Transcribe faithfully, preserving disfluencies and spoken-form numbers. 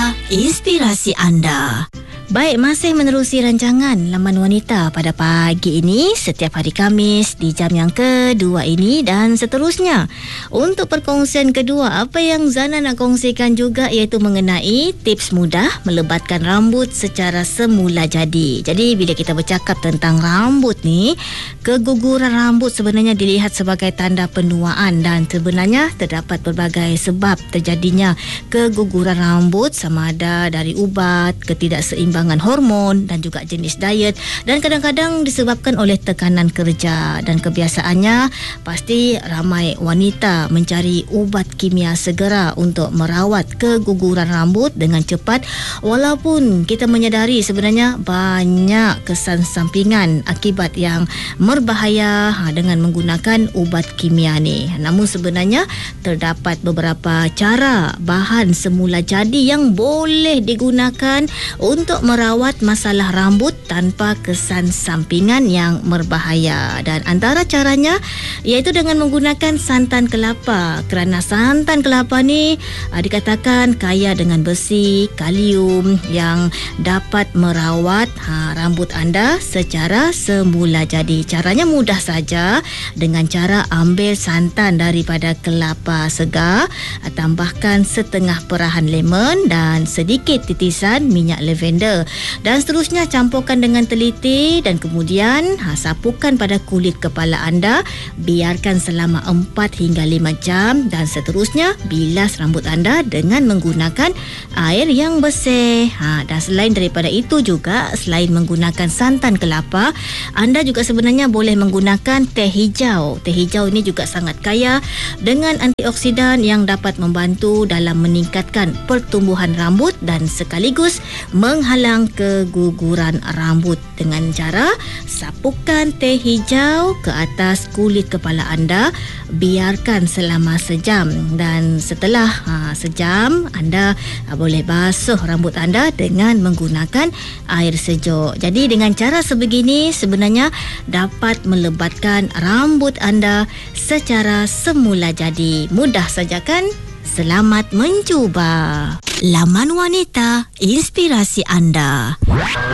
Wanita, inspirasi anda. Baik, masih menerusi rancangan Laman Wanita pada pagi ini setiap hari Khamis di jam yang kedua ini dan seterusnya. Untuk perkongsian kedua, apa yang Zana nak kongsikan juga iaitu mengenai tips mudah melebatkan rambut secara semula jadi. Jadi bila kita bercakap tentang rambut ni, keguguran rambut sebenarnya dilihat sebagai tanda penuaan dan sebenarnya terdapat berbagai sebab terjadinya keguguran rambut, sama ada dari ubat, ketidakseimbangan hormon dan juga jenis diet, dan kadang-kadang disebabkan oleh tekanan kerja. Dan kebiasaannya pasti ramai wanita mencari ubat kimia segera untuk merawat keguguran rambut dengan cepat, walaupun kita menyadari sebenarnya banyak kesan sampingan akibat yang berbahaya dengan menggunakan ubat kimia ni. Namun sebenarnya terdapat beberapa cara bahan semula jadi yang boleh digunakan untuk merawat masalah rambut tanpa kesan sampingan yang berbahaya. Dan antara caranya iaitu dengan menggunakan santan kelapa, kerana santan kelapa ni uh, dikatakan kaya dengan besi, kalium yang dapat merawat ha, rambut anda secara semula jadi. Caranya mudah saja, dengan cara ambil santan daripada kelapa segar, uh, tambahkan setengah perahan lemon dan sedikit titisan minyak lavender, dan seterusnya campurkan dengan teliti dan kemudian ha, sapukan pada kulit kepala anda, biarkan selama empat hingga lima jam dan seterusnya bilas rambut anda dengan menggunakan air yang bersih. Ha, dan selain daripada itu juga, selain menggunakan santan kelapa, anda juga sebenarnya boleh menggunakan teh hijau. Teh hijau ini juga sangat kaya dengan antioksidan yang dapat membantu dalam meningkatkan pertumbuhan rambut dan sekaligus menghalang keguguran rambut. Dengan cara sapukan teh hijau ke atas kulit kepala anda, biarkan selama sejam, dan setelah ha, sejam anda ha, boleh basuh rambut anda dengan menggunakan air sejuk. Jadi dengan cara sebegini sebenarnya dapat melebatkan rambut anda secara semula jadi. Mudah saja kan? Selamat mencuba. Laman Wanita, inspirasi anda.